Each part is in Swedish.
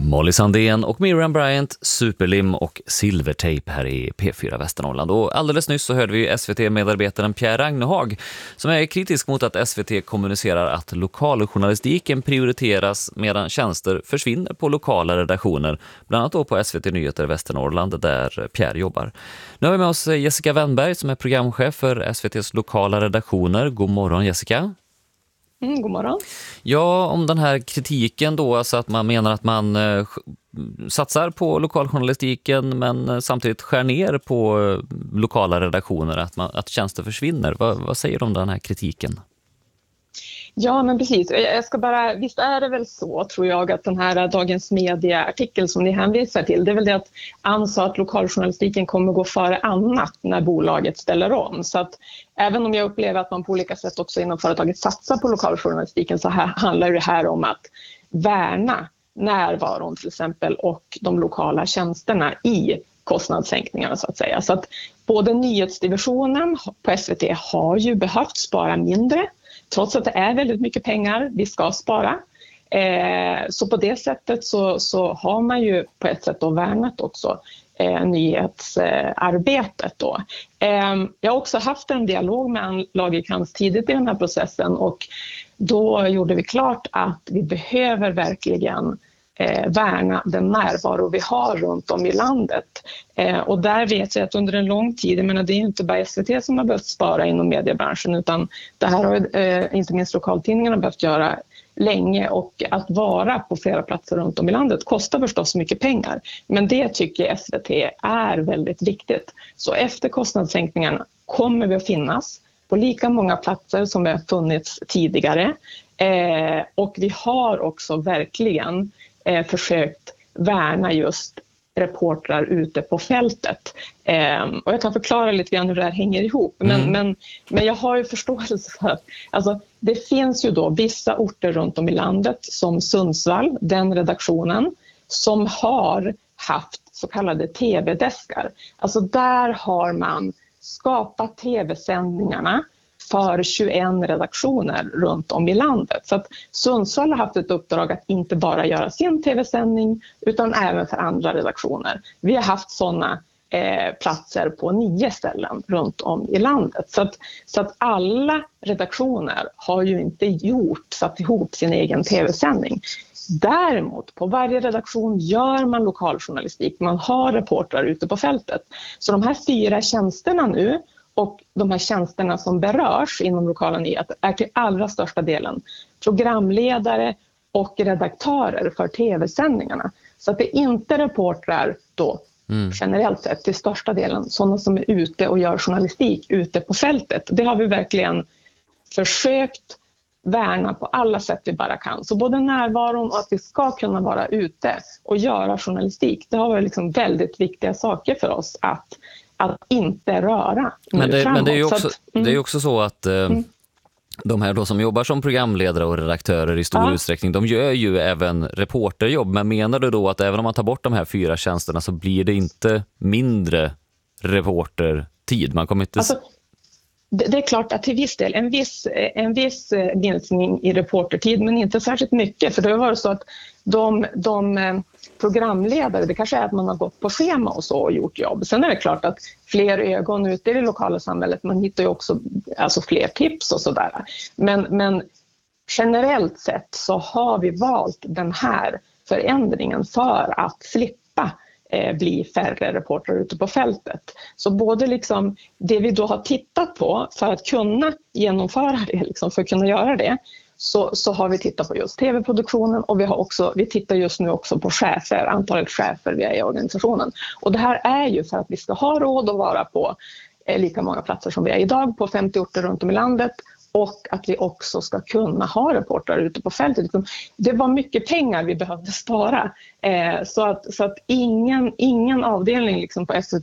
Molly Sandén och Miriam Bryant, Superlim och Silvertape här i P4 Västernorrland. Och alldeles nyss så hörde vi SVT-medarbetaren Pierre Ragnehag som är kritisk mot att SVT kommunicerar att lokaljournalistiken prioriteras medan tjänster försvinner på lokala redaktioner, bland annat då på SVT Nyheter Västernorrland där Pierre jobbar. Nu har vi med oss Jessica Wennberg som är programchef för SVT:s lokala redaktioner. God morgon Jessica. God morgon. Ja, om den här kritiken då, alltså att man menar att man satsar på lokaljournalistiken men samtidigt skär ner på lokala redaktioner, att tjänster försvinner. Vad säger du om den här kritiken? Ja, men precis. Visst är det väl så, tror jag, att den här Dagens Media-artikel som ni hänvisar till, det är väl det att ansa att lokaljournalistiken kommer gå före annat när bolaget ställer om. Så att även om jag upplever att man på olika sätt också inom företaget satsar på lokaljournalistiken, så handlar det här om att värna närvaron till exempel och de lokala tjänsterna i kostnadssänkningarna så att säga. Så att både nyhetsdivisionen på SVT har ju behövt spara mindre, trots att det är väldigt mycket pengar vi ska spara. Så på det sättet så har man ju på ett sätt då värnat också nyhetsarbetet då. Jag har också haft en dialog med Ann Lagercrantz tidigt i den här processen, och då gjorde vi klart att vi behöver verkligen värna den närvaro vi har runt om i landet. Och där vet jag att under en lång tid, jag menar det är inte bara SVT som har behövt spara inom mediebranschen, utan det här har inte minst lokaltidningarna behövt göra länge, och att vara på flera platser runt om i landet kostar förstås mycket pengar. Men det tycker SVT är väldigt viktigt. Så efter kostnadssänkningarna kommer vi att finnas på lika många platser som vi har funnits tidigare. Och vi har också verkligen försökt värna just reportrar ute på fältet. Och jag kan förklara lite grann hur det här hänger ihop. Men jag har ju förståelse för att alltså, det finns ju då vissa orter runt om i landet som Sundsvall, den redaktionen, som har haft så kallade tv-deskar. Alltså där har man skapat tv-sändningarna för 21 redaktioner runt om i landet. Så att Sundsvall har haft ett uppdrag att inte bara göra sin tv-sändning utan även för andra redaktioner. Vi har haft sådana platser på 9 ställen runt om i landet. Så att alla redaktioner har ju inte satt ihop sin egen tv-sändning. Däremot på varje redaktion gör man lokaljournalistik. Man har reportrar ute på fältet. Så de här 4 tjänsterna nu och de här tjänsterna som berörs inom lokala nyheter är till allra största delen programledare och redaktörer för tv-sändningarna. Så att det är inte reportrar då generellt sett till största delen sådana som är ute och gör journalistik ute på fältet. Det har vi verkligen försökt värna på alla sätt vi bara kan. Så både närvaron och att vi ska kunna vara ute och göra journalistik, det har varit liksom väldigt viktiga saker för oss att inte röra. Men det är ju också så att de här då som jobbar som programledare och redaktörer i stor utsträckning, de gör ju även reporterjobb. Men menar du då att även om man tar bort de här 4 tjänsterna så blir det inte mindre reportertid? Man kommer inte... Det är klart att till viss del, en viss minskning i reportertid, men inte särskilt mycket. För det har varit så att de programledare, det kanske är att man har gått på schema och så och gjort jobb. Sen är det klart att fler ögon ute i det lokala samhället, man hittar ju också alltså fler tips och sådär. Men generellt sett så har vi valt den här förändringen för att slippa bli färre reportrar ute på fältet. Så både liksom det vi då har tittat på för att kunna genomföra det, liksom för att kunna göra det, så har vi tittat på just tv-produktionen, och vi tittar just nu också på antalet chefer vi är i organisationen. Och det här är ju för att vi ska ha råd att vara på lika många platser som vi är idag på 50 orter runt om i landet, och att vi också ska kunna ha reportrar ute på fältet. Det var mycket pengar vi behövde spara. Så att ingen avdelning liksom på SVT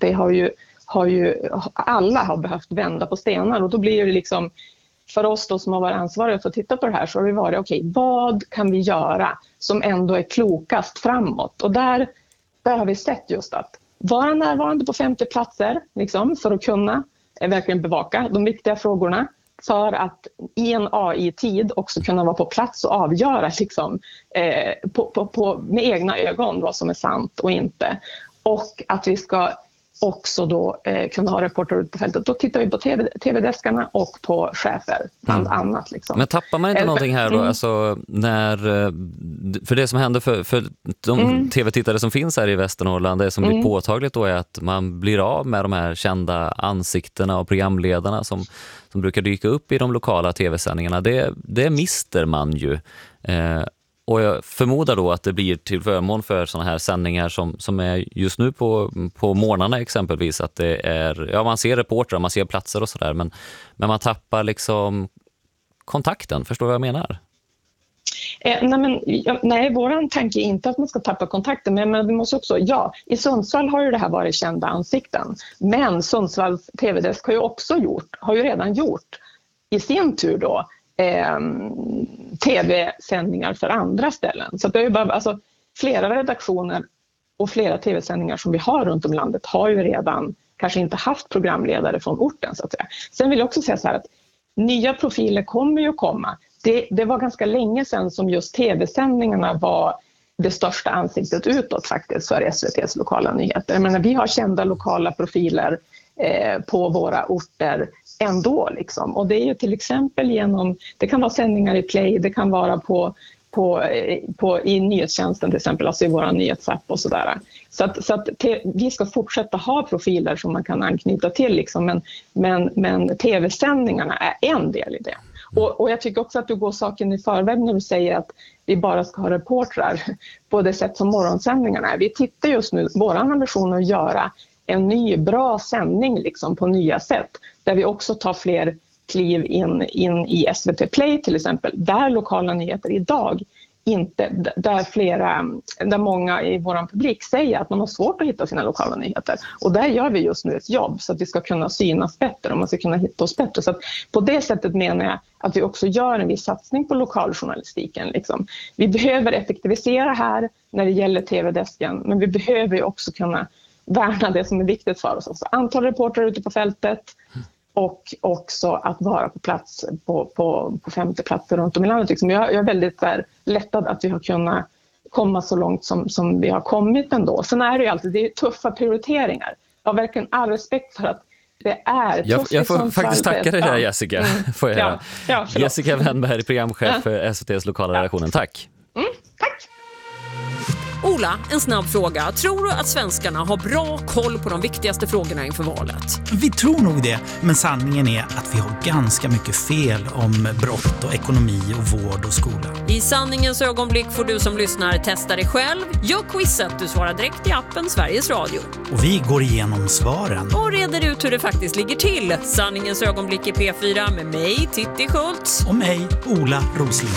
alla har behövt vända på stenar. Och då blir det liksom, för oss då som har varit ansvariga för att titta på det här, så har det varit okej, vad kan vi göra som ändå är klokast framåt? Och där har vi sett just att vara närvarande på 50 platser liksom, för att kunna verkligen bevaka de viktiga frågorna. för att i en AI-tid också kunna vara på plats och avgöra liksom, med egna ögon vad som är sant och inte. Och att vi ska också då kunna ha reporter ut på fältet. Då tittar vi på tv-deskarna och på chefer bland annat. Liksom. Men tappar man inte någonting här då? Alltså, för det som händer för de tv-tittare som finns här i Västernorrland, det som blir påtagligt då är att man blir av med de här kända ansiktena och programledarna som brukar dyka upp i de lokala tv-sändningarna. Det mister man ju. Och jag förmodar då att det blir till förmån för såna här sändningar som är just nu på morgnarna exempelvis, att det är, ja, man ser reportrar, man ser platser och sådär, men man tappar liksom kontakten, förstår vad jag menar? Nej, våran tanke är inte att man ska tappa kontakten, men vi måste också, i Sundsvall har ju det här varit kända ansikten, men Sundsvalls tv-desk har ju redan gjort i sin tur då tv-sändningar för andra ställen. Så det är ju bara, alltså, flera redaktioner och flera tv-sändningar som vi har runt om i landet har ju redan kanske inte haft programledare från orten, så att säga. Sen vill jag också säga så här att nya profiler kommer ju komma. Det var ganska länge sedan som just tv-sändningarna var det största ansiktet utåt faktiskt för SVT:s lokala nyheter. Jag menar, vi har kända lokala profiler på våra orter ändå liksom. Och det är ju till exempel det kan vara sändningar i Play, det kan vara i nyhetstjänsten till exempel, alltså i våra nyhetsapp och sådär. Så att vi ska fortsätta ha profiler som man kan anknyta till liksom, men tv-sändningarna är en del i det. Och jag tycker också att du går saken i förväg när du säger att vi bara ska ha reportrar på det sätt som morgonsändningarna är. Vi tittar just nu, våran ambition att göra en ny bra sändning liksom, på nya sätt. Där vi också tar fler kliv in i SVT Play till exempel. Där lokala nyheter idag inte, där många i vår publik säger att man har svårt att hitta sina lokala nyheter. Och där gör vi just nu ett jobb så att vi ska kunna synas bättre och man ska kunna hitta oss bättre. Så att på det sättet menar jag att vi också gör en viss satsning på lokaljournalistiken. Liksom. Vi behöver effektivisera här när det gäller tv-desken, men vi behöver ju också kunna värna det som är viktigt för oss. Alltså antal reportrar ute på fältet och också att vara på plats på 50 platser runt om i landet. Liksom. Jag är väldigt lättad att vi har kunnat komma så långt som vi har kommit ändå. Sen är det ju alltid, det är tuffa prioriteringar. Jag har verkligen all respekt för att det är tufft. Jag får faktiskt tacka dig där, Jessica. Får jag Jessica Wennberg, programchef för SVT:s lokala redaktionen. Tack. Tack. Ola, en snabb fråga. Tror du att svenskarna har bra koll på de viktigaste frågorna inför valet? Vi tror nog det, men sanningen är att vi har ganska mycket fel om brott och ekonomi och vård och skola. I sanningens ögonblick får du som lyssnar testa dig själv. Gör quizet, du svarar direkt i appen Sveriges Radio. Och vi går igenom svaren. Och reder ut hur det faktiskt ligger till. Sanningens ögonblick i P4 med mig, Titti Schultz. Och mig, Ola Rosling.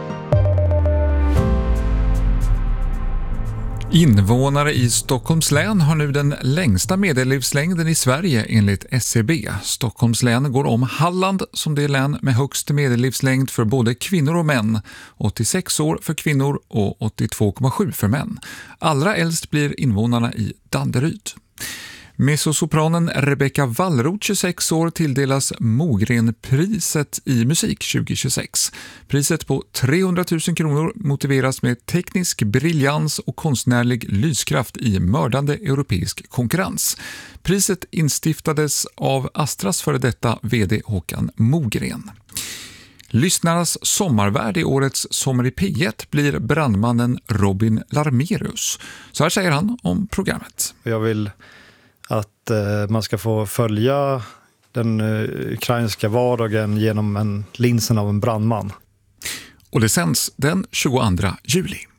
Invånare i Stockholms län har nu den längsta medellivslängden i Sverige enligt SCB. Stockholms län går om Halland som det län med högst medellivslängd för både kvinnor och män. 86 år för kvinnor och 82,7 för män. Allra äldst blir invånarna i Danderyd. Mezzosopranen Rebecca Wallroth, 26 år, tilldelas Mogrenpriset i musik 2026. Priset på 300 000 kronor motiveras med teknisk briljans och konstnärlig lyskraft i mördande europeisk konkurrens. Priset instiftades av Astras före detta vd Håkan Mogren. Lyssnarnas sommarvärd i årets Sommar i P1 blir brandmannen Robin Larmerius. Så här säger han om programmet. Jag vill att man ska få följa den ukrainska vardagen genom linsen av en brandman. Och det sänds den 22 juli.